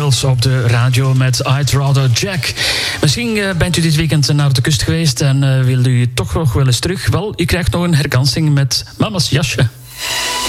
Beatles op de radio met I'd Rather Jack. Misschien bent u dit weekend naar de kust geweest en wil u toch nog wel eens terug. Wel, u krijgt nog een herkansing met Mama's Jasje.